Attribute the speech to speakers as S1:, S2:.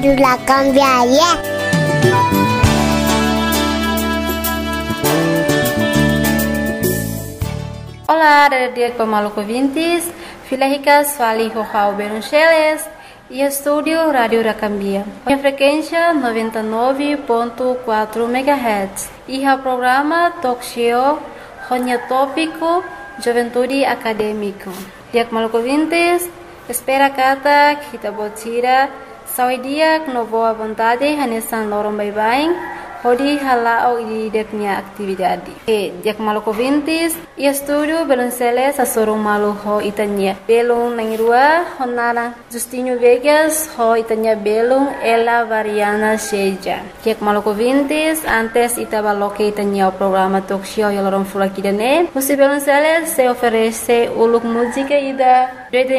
S1: La cambiaria.
S2: Olá, dia Maluco ouvintes, Filahicas Fali Rojao Beruncheles e estúdio Rádio Racambia. A frequência 99.4 MHz e o programa Talk Show Ronya Tópico Juventude Acadêmico. Dia Maluco ouvintes, espera kata kita botira sawi dia no boa vontade hanesan lorong bye-bye. Hodi halao di deknya aktividade. Dia Maluco ouvintes, e estúdio Belunceles a sorong malu ho itanya. Belung nangirua honara Justinho Vegas ho itanya belung ela variana seja. Dia Maluco ouvintes, antes itabaloque itanya o programa talk show yalorong fulakidane. Musi Belunceles se oferece uluk música ida